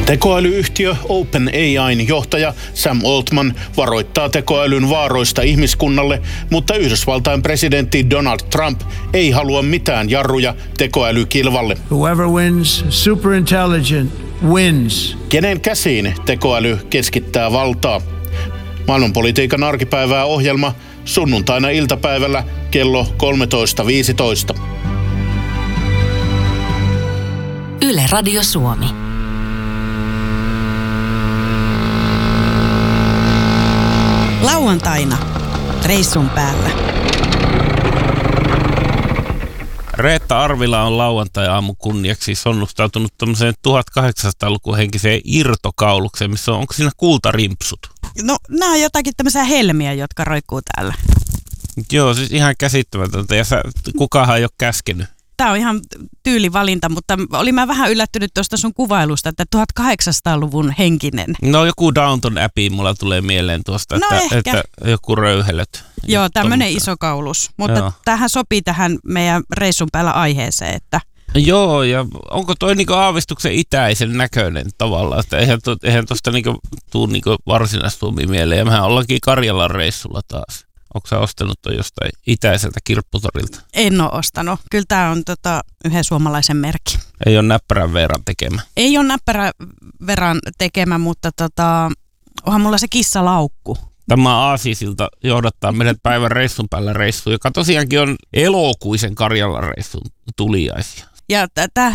Tekoälyyhtiö OpenAI:n johtaja Sam Altman varoittaa tekoälyn vaaroista ihmiskunnalle, mutta Yhdysvaltain presidentti Donald Trump ei halua mitään jarruja tekoälykilvalle. Whoever wins, superintelligent wins. Kenen käsiin tekoäly keskittää valtaa? Maailmanpolitiikan arkipäivää ohjelma sunnuntaina iltapäivällä kello 13.15. Yle Radio Suomi. Lauantaina reissun päällä. Reetta Arvila on lauantai-aamun kunniaksi sonnustautunut tämmöiseen 1800-luvun henkiseen irtokaulukseen, missä onko siinä kultarimpsut? No, nämä on jotakin tämmöisiä helmiä, jotka roikkuu täällä. Joo, siis ihan käsittämätöntä ja kukaanhan ei ole käskenyt. Tämä on ihan tyylivalinta, mutta olin mä vähän yllättynyt tuosta sun kuvailusta, että 1800-luvun henkinen. No joku Downton Abbey mulla tulee mieleen tuosta, no että joku röyhelöt. Joo, tämmöinen iso kaulus, mutta tämähän sopii tähän meidän reissun päällä aiheeseen, että... Joo, ja onko toi niinku aavistuksen itäisen näköinen tavallaan, että eihän tuosta niinku tuu niinku Varsinais-Suomi mieleen, ja mehän ollaankin Karjalan reissulla taas. Onko sä ostanut toi jostain itäiseltä kirpputorilta? En ole ostanut. Kyllä tää on yhden suomalaisen merkki. Ei ole näppärän Veeran tekemä? Ei ole näppärän Veeran tekemä, mutta onhan mulla se kissalaukku. Tämä Aasisilta johdattaa meidät päivän reissun päällä reissuun, joka tosiaankin on elokuisen Karjalan reissun tuliaisia. Ja